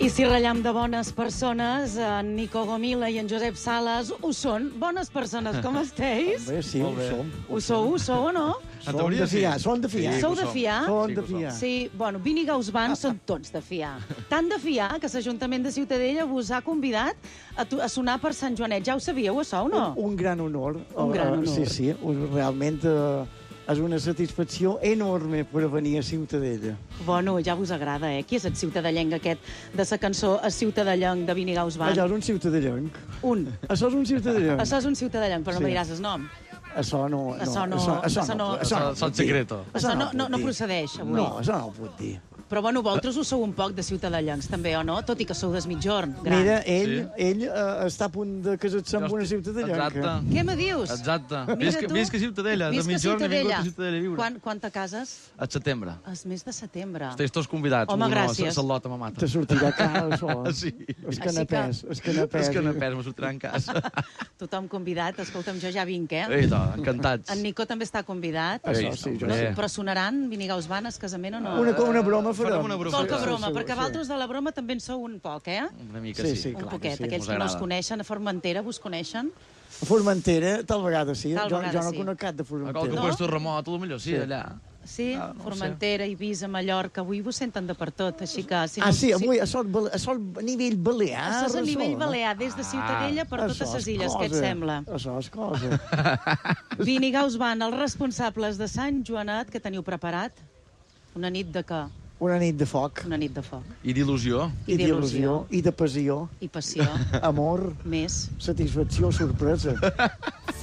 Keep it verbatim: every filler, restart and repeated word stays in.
I si ratllem de bones persones, en Nico Gomila i en Josep Sales ho són. Bones persones, com esteu? Bé, sí, ho som. Ho sou, ho sou o no? Som de fiar, som de fiar. Sou de fiar? Som de fiar. Sí, bueno, Vinigaus Band són tots de fiar. Tant de fiar que l'Ajuntament de Ciutadella vos ha convidat a, a sonar per Sant Joanet. Ja ho sabíeu, això, o no? Un, un gran honor. Un gran honor. Sí, sí, realment uh, és una satisfacció enorme per venir a Ciutadella. Bueno, ja vos agrada, eh? Qui és el ciutadellenc aquest de la cançó El Ciutadellenc de Vinigaus Band? Allò és un ciutadellenc. Un. Això és un ciutadellenc. Això és un ciutadellenc, però no Sí. me diràs el nom. Això no... no Això no- Això, això, això no, no- això no, Això és secreto. Això no, no, no puc dir. procedeix, avui. No, això no ho puc dir. Però, bueno, vosaltres ho sou un poc de ciutadellencs, també, o no? Tot i que sou des mitjorn. Gran. Mira, ell, Sí. ell uh, està a punt de casar-se amb una ciutadellenca. Exacte. Què me dius? Exacte. Mira Visca, tu. visca Ciutadella. De Visca mitjorn he vingut Ciutadella. a Ciutadella a viure. Quan, quan te cases? A setembre. El mes de setembre. Esteu tots convidats. Home, Uno, gràcies. a Salota, ma mata. Te sortirà car, això. Sí. Els canapés, els canapés. És que no pes, me sortirà en casa. Tothom convidat. Escolta'm, jo ja vinc, eh? Ei, doncs, encantats. En Nico també està convidat. Això Ei, sí, jo hombre. sí. Però sonaran Vinigaus Band al casament o no? Una, una broma farem. Farem una broma. Qualque Sí, broma, sí, perquè sí. vosaltres de la broma també en sou un poc, eh? Una mica Sí, sí. sí. Un clar poquet. que sí, Aquells mos que no us agrada. coneixen, a Formentera vos coneixen? A Formentera, tal vegada sí. Tal jo, vegada jo no sí. conec cap de A Formentera. qualque No? puesto remot, potser sí, Sí. allà. Sí, Ah, no ho Formentera, Eivissa, Mallorca, avui vos senten de per tot, així que... Si no, Ah, sí, avui a sol, a sol a nivell balear. Això és a nivell no? balear, des de Ciutadella per totes Això les és illes, què et cosa. sembla? Això és cosa. Vinigaus Band, els responsables de Sant Joanet, que teniu preparat? Una nit de què? Una nit de foc. Una nit de foc. I d'il·lusió. I I d'il·lusió. I de passió. I passió. Amor. Més. Satisfacció, sorpresa.